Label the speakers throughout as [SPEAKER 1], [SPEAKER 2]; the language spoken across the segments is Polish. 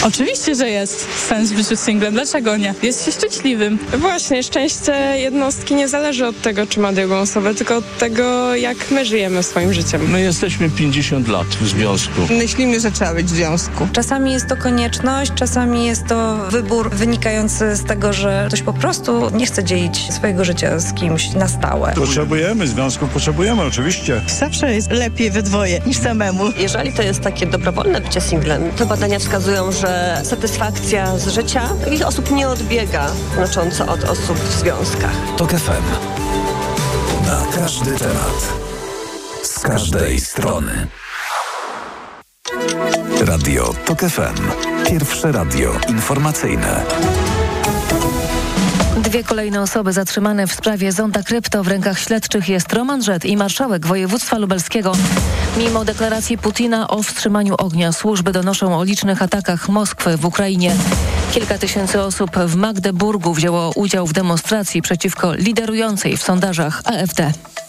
[SPEAKER 1] Oczywiście, że jest sens w życiu singlem. Dlaczego nie? Jest się szczęśliwym.
[SPEAKER 2] Właśnie, szczęście jednostki nie zależy od tego, czy ma drugą osobę, tylko od tego, jak my żyjemy swoim życiem.
[SPEAKER 3] My jesteśmy 50 lat w związku.
[SPEAKER 4] Myślimy, że trzeba być w związku.
[SPEAKER 5] Czasami jest to konieczność, czasami jest to wybór wynikający z tego, że ktoś po prostu nie chce dzielić swojego życia z kimś na stałe.
[SPEAKER 6] Potrzebujemy związków, potrzebujemy oczywiście.
[SPEAKER 4] Zawsze jest lepiej we dwoje niż samemu.
[SPEAKER 7] Jeżeli to jest takie dobrowolne bycie singlem, to badania wskazują, że satysfakcja z życia takich osób nie odbiega znacząco od osób w związkach.
[SPEAKER 8] TOK FM. Na każdy temat. Z każdej strony. Radio TOK FM. Pierwsze radio informacyjne.
[SPEAKER 9] Dwie kolejne osoby zatrzymane w sprawie zonda krypto. W rękach śledczych jest Roman Żet i marszałek województwa lubelskiego. Mimo deklaracji Putina o wstrzymaniu ognia, służby donoszą o licznych atakach Moskwy w Ukrainie. Kilka tysięcy osób w Magdeburgu wzięło udział w demonstracji przeciwko liderującej w sondażach AfD.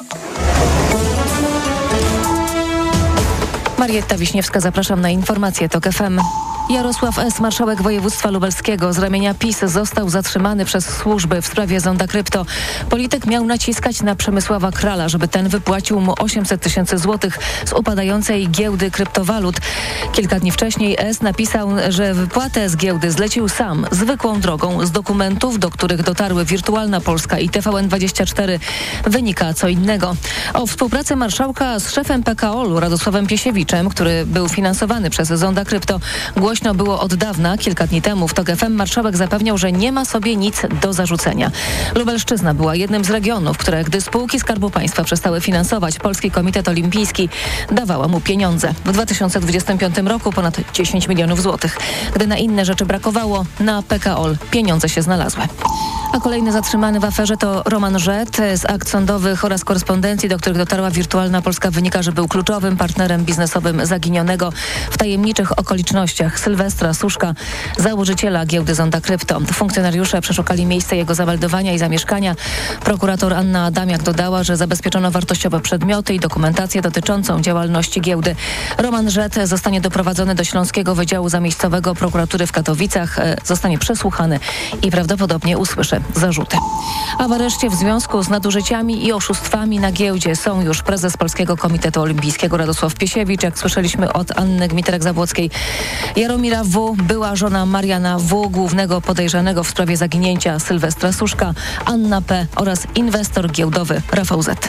[SPEAKER 9] Marietta Wiśniewska, zapraszam na informacje TOK FM. Jarosław S., marszałek województwa lubelskiego z ramienia PiS, został zatrzymany przez służby w sprawie zonda krypto. Polityk miał naciskać na Przemysława Krala, żeby ten wypłacił mu 800 tysięcy złotych z upadającej giełdy kryptowalut. Kilka dni wcześniej S. napisał, że wypłatę z giełdy zlecił sam, zwykłą drogą. Z dokumentów, do których dotarły Wirtualna Polska i TVN24, wynika co innego. O współpracy marszałka z szefem PKOL-u Radosławem Piesiewiczem, który był finansowany przez zonda krypto, głośno było od dawna. Kilka dni temu w TOK FM marszałek zapewniał, że nie ma sobie nic do zarzucenia. Lubelszczyzna była jednym z regionów, które, gdy spółki Skarbu Państwa przestały finansować Polski Komitet Olimpijski, dawała mu pieniądze. W 2025 roku ponad 10 milionów złotych. Gdy na inne rzeczy brakowało, na PKOL pieniądze się znalazły. A kolejny zatrzymany w aferze to Roman Żet. Z akt sądowych oraz korespondencji, do których dotarła Wirtualna Polska, wynika, że był kluczowym partnerem biznesowym zaginionego w tajemniczych okolicznościach Sylwestra Suszka, założyciela giełdy zonda krypto. Funkcjonariusze przeszukali miejsce jego zameldowania i zamieszkania. Prokurator Anna Adamiak dodała, że zabezpieczono wartościowe przedmioty i dokumentację dotyczącą działalności giełdy. Roman Żet zostanie doprowadzony do Śląskiego Wydziału Zamiejscowego Prokuratury w Katowicach. Zostanie przesłuchany i prawdopodobnie usłyszy zarzuty. A w areszcie w związku z nadużyciami i oszustwami na giełdzie są już prezes Polskiego Komitetu Olimpijskiego Radosław Piesiewicz, jak słyszeliśmy od Anny Gmiterek-Zabłockiej, Jaromira W., była żona Mariana W., głównego podejrzanego w sprawie zaginięcia Sylwestra Suszka, Anna P. oraz inwestor giełdowy Rafał Z.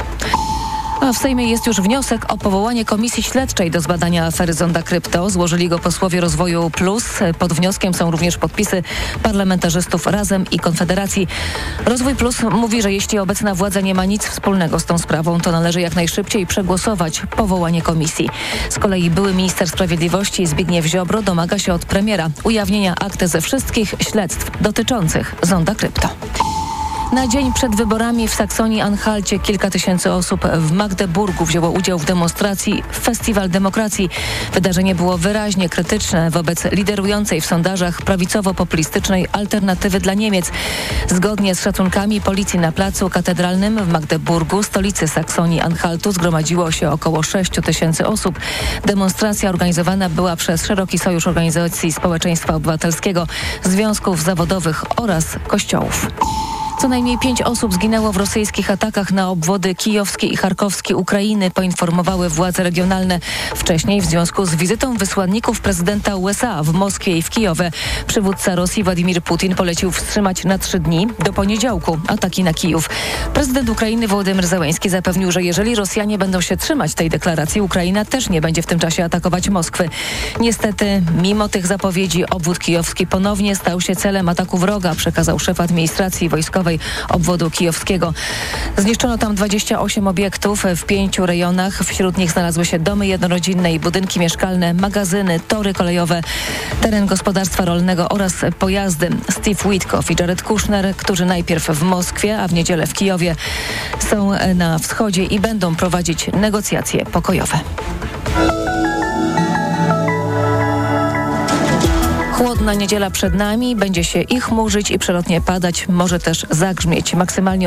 [SPEAKER 9] A w Sejmie jest już wniosek o powołanie komisji śledczej do zbadania afery zonda krypto. Złożyli go posłowie Rozwoju Plus. Pod wnioskiem są również podpisy parlamentarzystów Razem i Konfederacji. Rozwój Plus mówi, że jeśli obecna władza nie ma nic wspólnego z tą sprawą, to należy jak najszybciej przegłosować powołanie komisji. Z kolei były minister sprawiedliwości Zbigniew Ziobro domaga się od premiera ujawnienia akt ze wszystkich śledztw dotyczących zonda krypto. Na dzień przed wyborami w Saksonii-Anhalcie kilka tysięcy osób w Magdeburgu wzięło udział w demonstracji Festiwal Demokracji. Wydarzenie było wyraźnie krytyczne wobec liderującej w sondażach prawicowo-populistycznej Alternatywy dla Niemiec. Zgodnie z szacunkami policji na placu katedralnym w Magdeburgu, stolicy Saksonii-Anhaltu, zgromadziło się około 6 tysięcy osób. Demonstracja organizowana była przez Szeroki Sojusz Organizacji Społeczeństwa Obywatelskiego, związków zawodowych oraz kościołów. Co najmniej 5 osób zginęło w rosyjskich atakach na obwody kijowskie i charkowskie Ukrainy, poinformowały władze regionalne. Wcześniej w związku z wizytą wysłanników prezydenta USA w Moskwie i w Kijowie przywódca Rosji Władimir Putin polecił wstrzymać na 3 dni do poniedziałku ataki na Kijów. Prezydent Ukrainy Wołodymyr Zełenski zapewnił, że jeżeli Rosjanie będą się trzymać tej deklaracji, Ukraina też nie będzie w tym czasie atakować Moskwy. Niestety, mimo tych zapowiedzi, obwód kijowski ponownie stał się celem ataku wroga, przekazał szef administracji wojskowej obwodu kijowskiego. Zniszczono tam 28 obiektów w 5 rejonach. Wśród nich znalazły się domy jednorodzinne i budynki mieszkalne, magazyny, tory kolejowe, teren gospodarstwa rolnego oraz pojazdy. Steve Witkoff i Jared Kushner, którzy najpierw w Moskwie, a w niedzielę w Kijowie, są na wschodzie i będą prowadzić negocjacje pokojowe. Chłodna niedziela przed nami, będzie się i chmurzyć, i przelotnie padać, może też zagrzmieć. Maksymalnie